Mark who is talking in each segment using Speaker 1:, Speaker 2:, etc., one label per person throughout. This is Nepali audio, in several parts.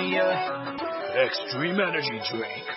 Speaker 1: Extreme energy drink.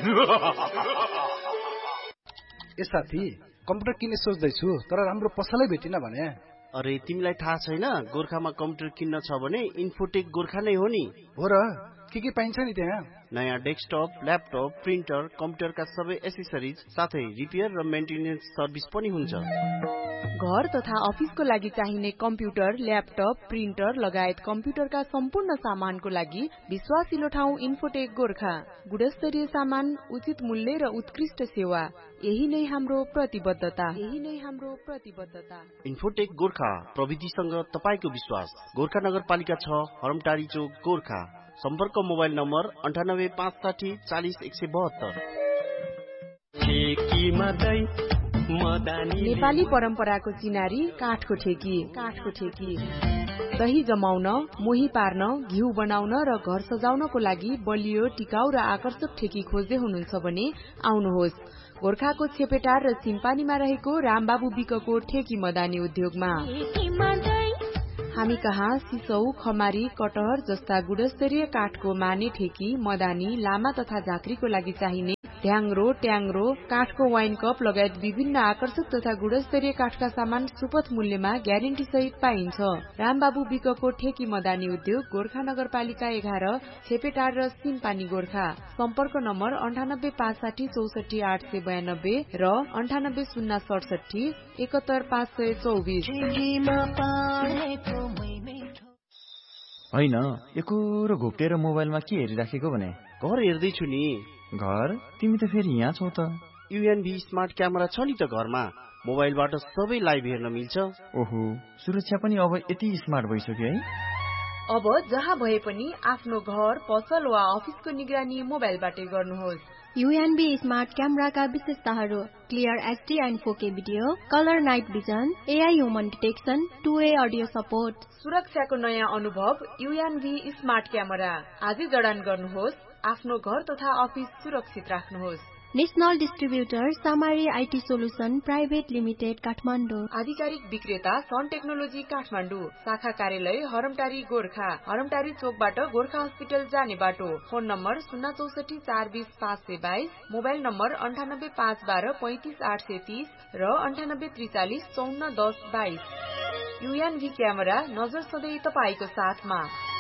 Speaker 2: ए साथी, कम्प्युटर किन्ने सोच्दैछु तर राम्रो पसलै भेटिन भने।
Speaker 3: अरे तिमीलाई थाहा छैन गोर्खामा कम्प्युटर किन्न छ भने इन्फोटेक गोर्खा नै हो नि।
Speaker 2: हो र, के पाइन्छ नि त्यहाँ?
Speaker 3: नयाँ डेस्कटप, ल्यापटप, प्रिन्टर, कम्प्युटरका सबै एसेसरिज साथै रिपेयर र मेन्टेनेन्स सर्भिस पनि हुन्छ।
Speaker 4: घर तथा अफिसको लागि चाहिने कम्प्युटर, ल्यापटप, प्रिन्टर लगायत कम्प्युटरका सम्पूर्ण सामानको लागि विश्वासिलो ठाउँ इन्फोटेक गोर्खा। गुणस्तरीय सामान, उचित मूल्य र उत्कृष्ट सेवा, यही नै हाम्रो प्रतिबद्धता।
Speaker 3: इन्फोटेक गोर्खा, प्रविधिसँग तपाईको विश्वास। गोर्खा नगरपालिका 6, हरमटारी चोक, गोर्खा। सम्पर्क मोबाइल नम्बर 9856 40 172।
Speaker 4: नेपाली परम्पराको चिनारी काठको ठेकी। दही जमाउन, मोही पार्न, घिउ बनाउन र घर सजाउनको लागि बलियो, टिकाउ र आकर्षक ठेकी खोज्दै हुनुहुन्छ भने आउनुहोस् गोर्खाको छेपेटार र सिम्पानीमा रहेको रामबाबु विकको ठेकी मदानी उद्योगमा। हामी कहाँ सिसौ, खमारी, कटहर जस्ता गुणस्तरीय काठको माने ठेकी, मदानी, लामा तथा झाँक्रीको लागि चाहिने ढ्याङ्ग्रो, ट्याङ्ग्रो, काठको वाइन कप लगायत विभिन्न आकर्षक तथा गुणस्तरीय काठका सामान सुपथ मूल्यमा ग्यारेन्टी सहित पाइन्छ। रामबाबु विकको ठेकी मदानी उद्योग गोर्खा नगरपालिका 11, छेपेटार र सिम्पानी गोर्खा। सम्पर्क नम्बर 9856 64 892 र 98 067 71 524।
Speaker 5: होइन, एकोरो घोप्टेर मोबाइलमा के हेरिराखेको भने?
Speaker 3: घर हेर्दैछु नि।
Speaker 5: घर? तिमी त फेरि यहाँ छौ त।
Speaker 3: UNV स्मार्ट क्यामेरा छ नि त घरमा। मोबाइलबाट सबै लाइभ हेर्न मिल्छ।
Speaker 5: ओहो, सुरक्षा पनि अब यति स्मार्ट भइसक्यो है।
Speaker 4: अब जहाँ भए पनि आफ्नो घर, पसल वा अफिसको निगरानी मोबाइलबाटै गर्नुहोस्।
Speaker 6: UNV स्मार्ट क्यामेराका विशेषताहरू: clear HD and 4K video, colour night vision, AI human detection, 2way audio support.
Speaker 4: सुरक्षाको नयाँ अनुभव UNV स्मार्ट क्यामेरा। आजै जडान गर्नुहोस्, आफ्नो घर तथा अफिस सुरक्षित राख्नुहोस्।
Speaker 6: National distributor सामारी IT solution private limited, Kathmandu.
Speaker 4: आधिकारिक विक्रेता सन टेक्नोलोजी, काठमाडौँ। शाखा कार्यालय हरमटारी गोर्खा। हरमटारी चोकबाट गोर्खा हस्पिटल जाने बाटो। फोन नम्बर 064 420 522, मोबाइल नम्बर 98 512 35 830 र 98 43 54 10 22। UNV क्यामेरा, नजर सधैँ तपाईको साथमा।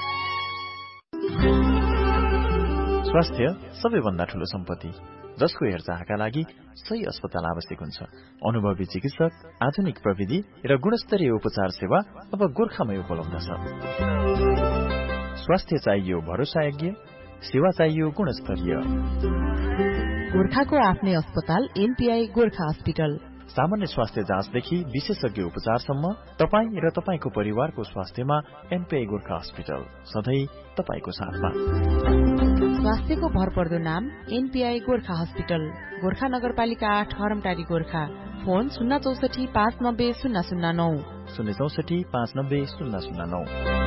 Speaker 5: स्वास्थ्य सबैभन्दा ठूलो सम्पत्ति, जसको हेरचाहका लागि सही अस्पताल आवश्यक हुन्छ। अनुभवी चिकित्सक, आधुनिक प्रविधि र गुणस्तरीय उपचार सेवा अब गोर्खामै उपलब्ध छ। स्वास्थ्य चाहियो भरोसायोग्य, सेवा चाहियो गुणस्तरीय।
Speaker 4: गोर्खाको आफ्नै अस्पताल NPI गोर्खा हस्पिटल।
Speaker 5: सामान्य स्वास्थ्य जाँचदेखि विशेषज्ञ उपचारसम्म तपाईँ र तपाईको परिवारको स्वास्थ्यमा NPI गोर्खा हस्पिटल सधैँ तपाईको साथमा।
Speaker 4: स्वास्थ्यको भरपर्दो नाम NPI गोर्खा हस्पिटल, गोर्खा नगरपालिका 8, हरमटारी गोर्खा। फोन 064 590 009,
Speaker 5: 064 590 009।